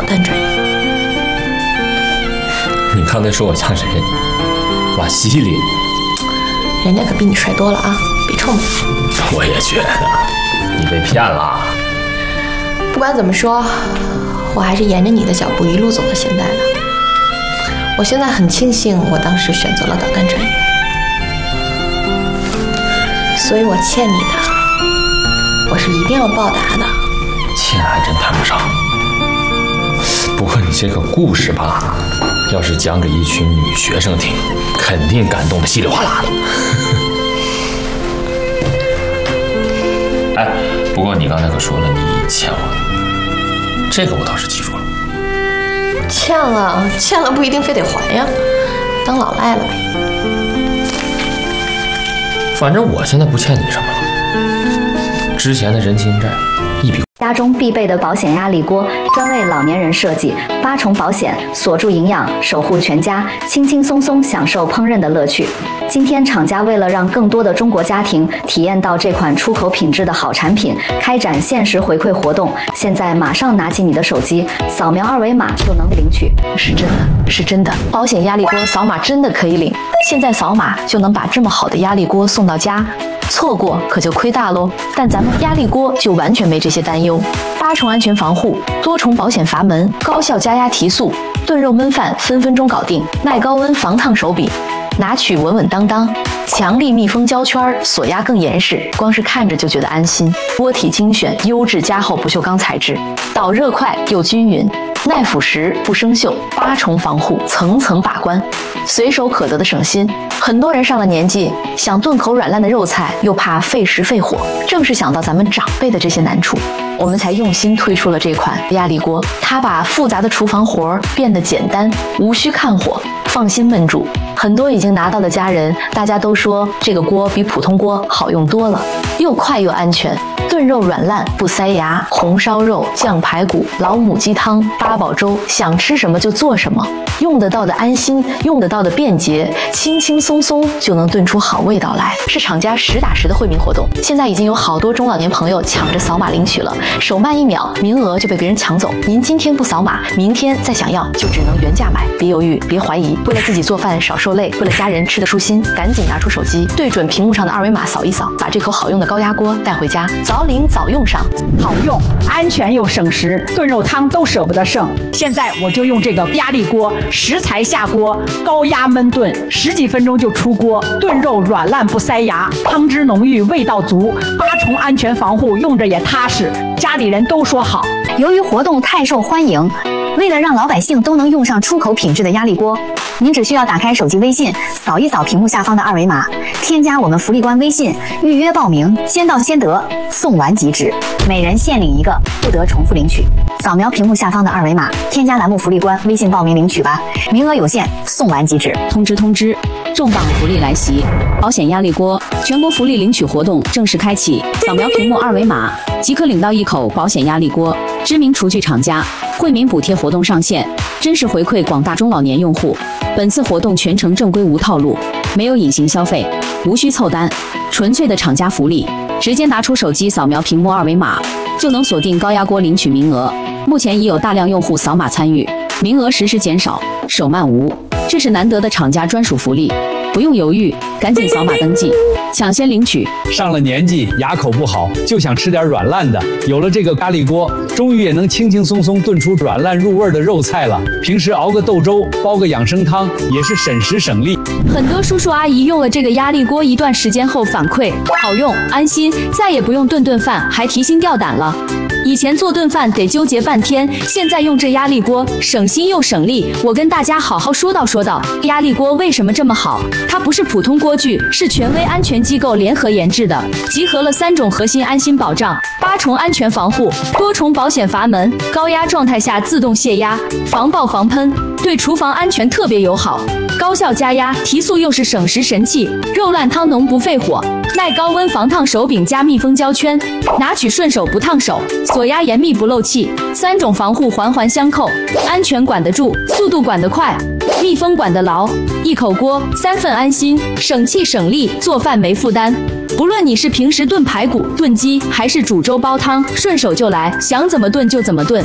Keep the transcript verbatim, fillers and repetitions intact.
弹专业。 你刚才说我像谁？瓦西里？ 人家可比你帅多了啊，别臭美。 我也觉得，你被骗了。 不管怎么说，我还是沿着你的脚步一路走到现在的。我现在很庆幸我当时选择了导弹专业，所以我欠你的，我是一定要报答的。 欠还真谈不上，不过你这个故事吧，要是讲给一群女学生听，肯定感动的稀里哗啦的。哎，不过你刚才可说了你欠我，这个我倒是记住了。 欠了，欠了不一定非得还呀，当老赖了呗。 反正我现在不欠你什么了，之前的人情债一笔。 家中必备的保险压力锅，专为老年人设计，八重保险锁住营养，守护全家，轻轻松松享受烹饪的乐趣。今天厂家为了让更多的中国家庭体验到这款出口品质的好产品，开展限时回馈活动。现在马上拿起你的手机，扫描二维码就能领取。 是真的，是真的，保险压力锅扫码真的可以领，现在扫码就能把这么好的压力锅送到家。错过可就亏大喽，但咱们压力锅就完全没这些担忧，八重安全防护，多重保险阀门，高效加压提速，炖肉焖饭分分钟搞定，耐高温防烫手柄，拿取稳稳当当，强力密封胶圈，锁压更严实，光是看着就觉得安心。锅体精选优质加厚不锈钢材质，导热快又均匀，耐腐蚀不生锈，八重防护，层层把关，随手可得的省心。很多人上了年纪，想炖口软烂的肉菜，又怕费时费火，正是想到咱们长辈的这些难处，我们才用心推出了这款压力锅。它把复杂的厨房活儿变得简单，无需看火，放心焖煮。很多已经拿到的家人，大家都说这个锅比普通锅好用多了，又快又安全。炖肉软烂不塞牙，红烧肉、酱排骨、老母鸡汤、八宝粥，想吃什么就做什么，用得到的安心，用得到的便捷，轻轻松松就能炖出好味道来。是厂家实打实的惠民活动，现在已经有好多中老年朋友抢着扫码领取了，手慢一秒，名额就被别人抢走。您今天不扫码，明天再想要就只能原价买。别犹豫，别怀疑，为了自己做饭少受累，为了家人吃得舒心，赶紧拿出手机，对准屏幕上的二维码扫一扫，把这口好用的高压锅带回家，早领早用上。 好用、安全又省时，炖肉汤都舍不得剩。现在我就用这个压力锅，食材下锅，高压焖炖，十几分钟就出锅，炖肉软烂不塞牙，汤汁浓郁，味道足，八重安全防护，用着也踏实，家里人都说好。 由于活动太受欢迎，为了让老百姓都能用上出口品质的压力锅，您只需要打开手机微信，扫一扫屏幕下方的二维码，添加我们福利官微信，预约报名，先到先得，送完即止，每人限领一个，不得重复领取。扫描屏幕下方的二维码，添加栏目福利官微信报名领取吧，名额有限，送完即止。 通知通知，重磅福利来袭！保险压力锅全国福利领取活动正式开启，扫描屏幕二维码即可领到一口保险压力锅。知名厨具厂家惠民补贴活动上线，真实回馈广大中老年用户。本次活动全程正规无套路，没有隐形消费，无需凑单，纯粹的厂家福利。直接拿出手机扫描屏幕二维码，就能锁定高压锅领取名额。目前已有大量用户扫码参与，名额实时减少，手慢无。这是难得的厂家专属福利，不用犹豫，赶紧扫码登记，抢先领取。 上了年纪，牙口不好，就想吃点软烂的。有了这个压力锅，终于也能轻轻松松炖出软烂入味的肉菜了。平时熬个豆粥，煲个养生汤，也是省时省力。 很多叔叔阿姨用了这个压力锅一段时间后反馈，好用、安心，再也不用顿顿饭还提心吊胆了。以前做顿饭得纠结半天，现在用这压力锅省心又省力。我跟大家好好说道说道，压力锅为什么这么好？它不是普通锅具，是权威安全机构联合研制的，集合了三种核心安心保障：八重安全防护、多重保险阀门、高压状态下自动泄压、防爆防喷，对厨房安全特别友好。高效加压提速又是省时神器，肉烂汤浓不费火，耐高温防烫手柄加密封胶圈，拿取顺手不烫手，锁压严密不漏气，三种防护环环相扣，安全管得住，速度管得快，密封管得牢，一口锅三份安心，省气省力，做饭没负担。不论你是平时炖排骨、炖鸡，还是煮粥煲汤，顺手就来，想怎么炖就怎么炖。